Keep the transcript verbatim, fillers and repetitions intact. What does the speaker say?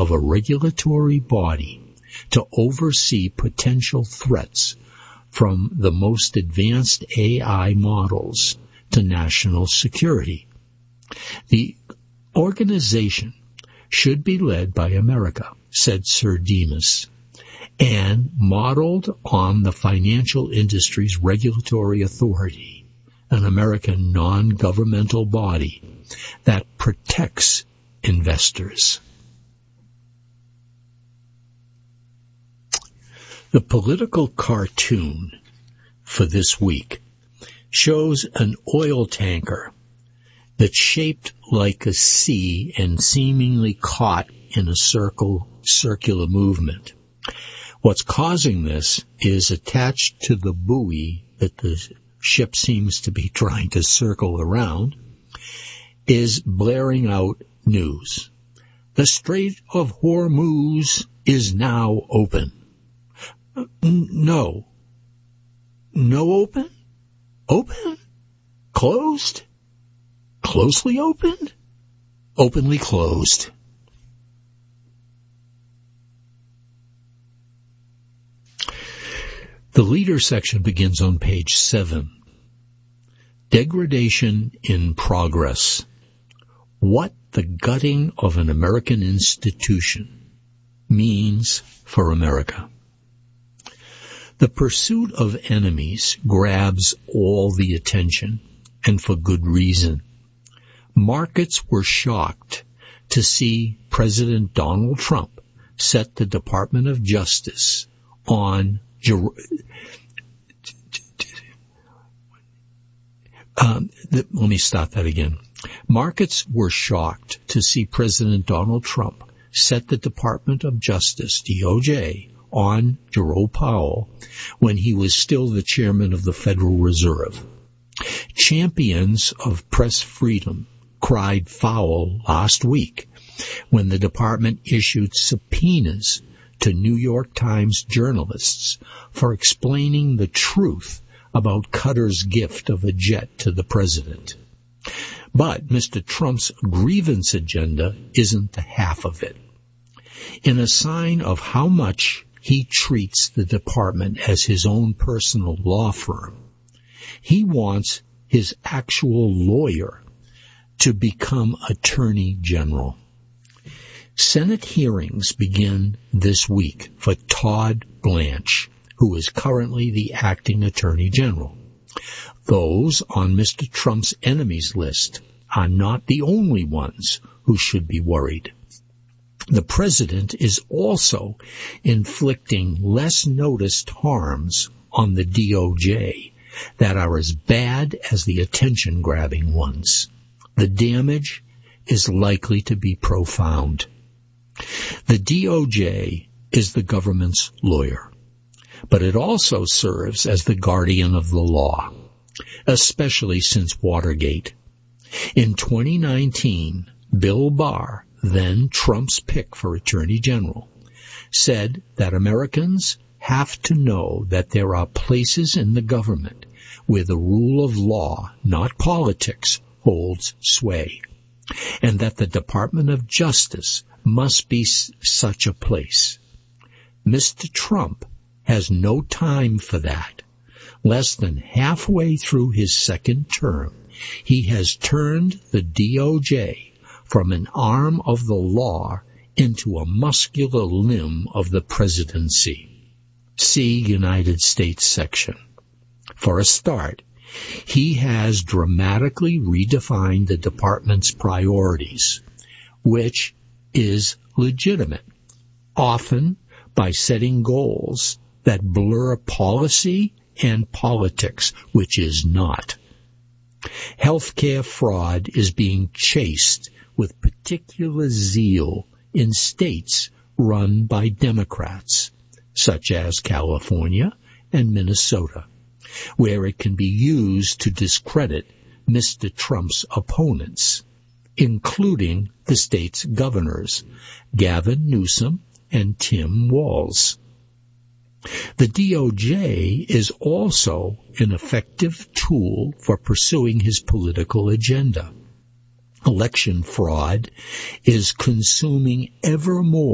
of a regulatory body to oversee potential threats from the most advanced A I models to national security. The organization should be led by America, said Sir Demas, and modeled on the financial industry's regulatory authority, an American non-governmental body that protects investors. The political cartoon for this week shows an oil tanker that's shaped like a C and seemingly caught in a circle, circular movement. What's causing this is attached to the buoy that the ship seems to be trying to circle around is blaring out news. The Strait of Hormuz is now open. No. No open? Open? Closed? Closely opened? Openly closed. The leader section begins on page seven. Degradation in progress. What the gutting of an American institution means for America. The pursuit of enemies grabs all the attention, and for good reason. Markets were shocked to see President Donald Trump set the Department of Justice on um, let me start that again. Markets were shocked to see President Donald Trump set the Department of Justice, D O J, on Jerome Powell when he was still the chairman of the Federal Reserve. Champions of press freedom cried foul last week when the department issued subpoenas to New York Times journalists for explaining the truth about Qatar's gift of a jet to the president. But Mister Trump's grievance agenda isn't the half of it. In a sign of how much he treats the department as his own personal law firm, he wants his actual lawyer to become Attorney General. Senate hearings begin this week for Todd Blanche, who is currently the acting Attorney General. Those on Mister Trump's enemies list are not the only ones who should be worried. The president is also inflicting less noticed harms on the D O J that are as bad as the attention-grabbing ones. The damage is likely to be profound. The D O J is the government's lawyer, but it also serves as the guardian of the law, especially since Watergate. In twenty nineteen, Bill Barr, then Trump's pick for Attorney General, said that Americans have to know that there are places in the government where the rule of law, not politics, holds sway, and that the Department of Justice must be s- such a place. Mister Trump has no time for that. Less than halfway through his second term, he has turned the D O J from an arm of the law into a muscular limb of the presidency. See United States section. For a start, he has dramatically redefined the department's priorities, which is legitimate, often by setting goals that blur policy and politics, which is not. Healthcare fraud is being chased with particular zeal in states run by Democrats, such as California and Minnesota, where it can be used to discredit Mister Trump's opponents, including the state's governors, Gavin Newsom and Tim Walz. The D O J is also an effective tool for pursuing his political agenda. Election fraud is consuming ever more